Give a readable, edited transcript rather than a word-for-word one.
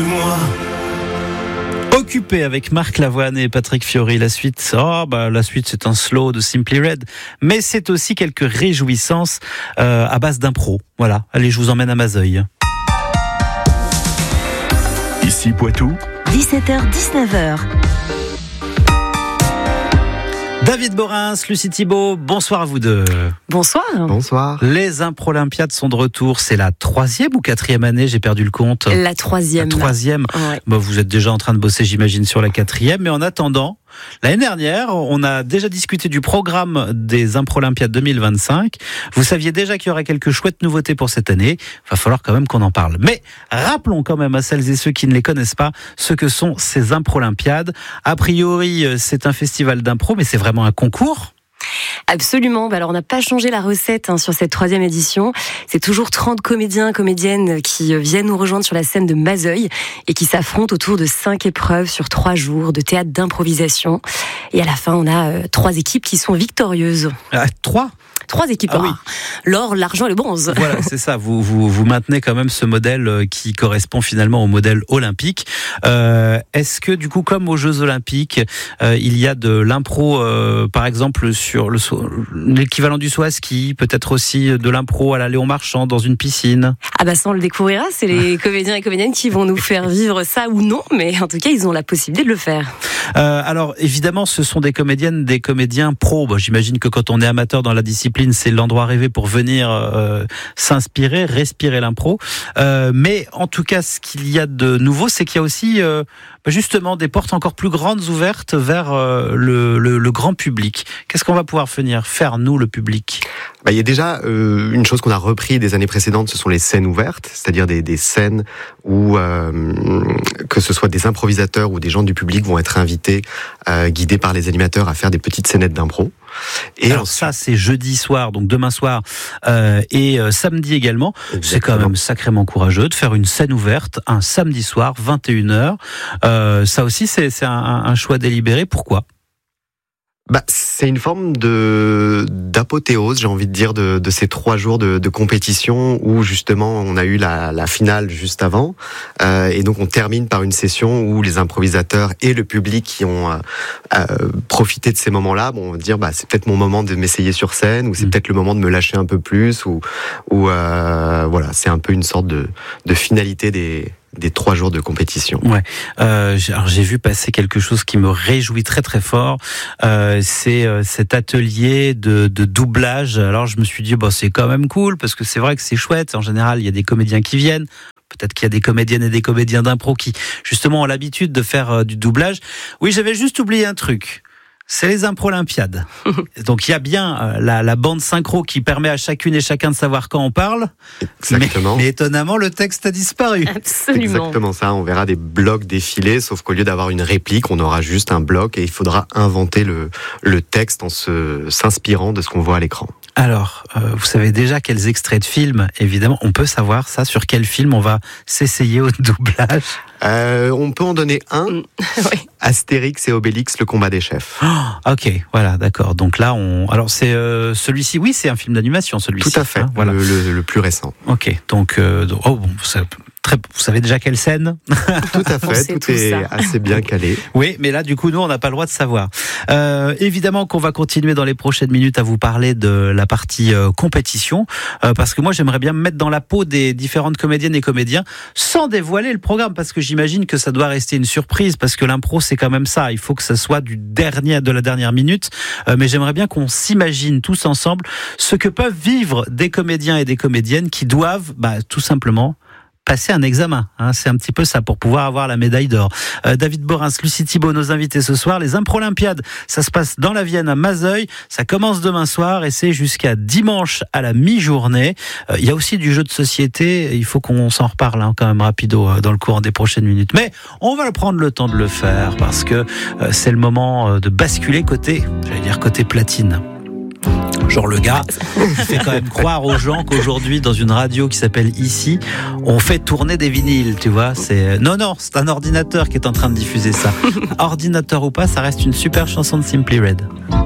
moi. Occupé avec Marc Lavoine et Patrick Fiori. La suite, c'est un slow de Simply Red, mais c'est aussi quelques réjouissances à base d'impro. Voilà, allez, je vous emmène à Mazeuil. Ici Poitou, 17h-19h. David Borins, Lucie Thibault, bonsoir à vous deux. Bonsoir. Bonsoir. Les Improlympiades sont de retour. C'est la 3e ou 4e année, j'ai perdu le compte. La 3e. La 3e. Ouais. Bon, vous êtes déjà en train de bosser, j'imagine, sur la 4e. Mais en attendant, l'année dernière, on a déjà discuté du programme des Improlympiades 2025. Vous saviez déjà qu'il y aurait quelques chouettes nouveautés pour cette année. Il va falloir quand même qu'on en parle. Mais rappelons quand même à celles et ceux qui ne les connaissent pas ce que sont ces Improlympiades. A priori, c'est un festival d'impro, mais c'est vraiment un concours. Absolument. Alors, on n'a pas changé la recette sur cette 3e édition. C'est toujours 30 comédiens, comédiennes qui viennent nous rejoindre sur la scène de Mazeuil et qui s'affrontent autour de 5 épreuves sur 3 jours de théâtre d'improvisation. Et à la fin, on a 3 équipes qui sont victorieuses. 3 équipes. Ah oui. L'or, l'argent et le bronze. Voilà, c'est ça. Vous maintenez quand même ce modèle qui correspond finalement au modèle olympique. Est-ce que du coup, comme aux Jeux Olympiques, il y a de l'impro, par exemple, sur l'équivalent du saut à ski, peut-être aussi de l'impro à la Léon Marchand dans une piscine? Ah bah ça, on le découvrira. C'est les comédiens et comédiennes qui vont nous faire vivre ça ou non, mais en tout cas, ils ont la possibilité de le faire. Alors évidemment, ce sont des comédiennes, des comédiens pros. Bon, j'imagine que quand on est amateur dans la discipline, c'est l'endroit rêvé pour venir s'inspirer, respirer l'impro. Mais en tout cas, ce qu'il y a de nouveau, c'est qu'il y a aussi justement des portes encore plus grandes ouvertes vers le grand public. Qu'est-ce qu'on va pouvoir venir faire, nous, le public? Il y a déjà une chose qu'on a repris des années précédentes, ce sont les scènes ouvertes, c'est-à-dire des scènes où que ce soit des improvisateurs ou des gens du public vont être invités, guidés par les animateurs à faire des petites scénettes d'impro. Et alors ça, c'est jeudi soir, donc demain soir, et samedi également. Exactement. C'est quand même sacrément courageux de faire une scène ouverte un samedi soir, 21h. Ça aussi, c'est un choix délibéré. Pourquoi ? C'est une forme d'apothéose, j'ai envie de dire, de ces 3 jours de compétition où justement on a eu la finale juste avant, et donc on termine par une session où les improvisateurs et le public qui ont profité de ces moments-là vont dire c'est peut-être mon moment de m'essayer sur scène, ou c'est peut-être le moment de me lâcher un peu plus, ou voilà, c'est un peu une sorte de finalité des 3 jours de compétition. Ouais. Alors j'ai vu passer quelque chose qui me réjouit très très fort. C'est cet atelier de doublage. Alors je me suis dit c'est quand même cool parce que c'est vrai que c'est chouette. En général, il y a des comédiens qui viennent. Peut-être qu'il y a des comédiennes et des comédiens d'impro qui justement ont l'habitude de faire du doublage. Oui, j'avais juste oublié un truc. C'est les Improlympiades. Donc il y a bien la bande synchro qui permet à chacune et chacun de savoir quand on parle. Exactement. Mais étonnamment, le texte a disparu. Absolument. Exactement ça. On verra des blocs défiler, sauf qu'au lieu d'avoir une réplique, on aura juste un bloc et il faudra inventer le texte en s'inspirant de ce qu'on voit à l'écran. Alors, vous savez déjà quels extraits de films, évidemment, on peut savoir ça, sur quel film on va s'essayer au doublage? On peut en donner un. Oui. Astérix et Obélix, le combat des chefs. Ok, voilà, d'accord. Donc là, alors c'est celui-ci, oui, c'est un film d'animation, celui-ci. Tout à fait, voilà. le plus récent. Ok, donc vous savez déjà quelle scène? Tout à fait, tout est assez bien calé. Oui, mais là, du coup, nous, on n'a pas le droit de savoir. Évidemment qu'on va continuer dans les prochaines minutes à vous parler de la partie compétition, parce que moi, j'aimerais bien me mettre dans la peau des différentes comédiennes et comédiens, sans dévoiler le programme, parce que j'imagine que ça doit rester une surprise, parce que l'impro, c'est quand même ça. Il faut que ça soit de la dernière minute. Mais j'aimerais bien qu'on s'imagine tous ensemble ce que peuvent vivre des comédiens et des comédiennes qui doivent, tout simplement, passer un examen, c'est un petit peu ça pour pouvoir avoir la médaille d'or. David Borins, Lucie Thibault, nos invités ce soir. Les Improlympiades, ça se passe dans la Vienne à Mazeuil, ça commence demain soir et c'est jusqu'à dimanche à la mi-journée. Il y a aussi du jeu de société, il faut qu'on s'en reparle quand même rapido dans le courant des prochaines minutes. Mais on va prendre le temps de le faire parce que c'est le moment de basculer côté platine. Genre le gars qui fait quand même croire aux gens qu'aujourd'hui dans une radio qui s'appelle Ici, on fait tourner des vinyles, tu vois. Non, c'est un ordinateur qui est en train de diffuser ça. Ordinateur ou pas, ça reste une super chanson de Simply Red.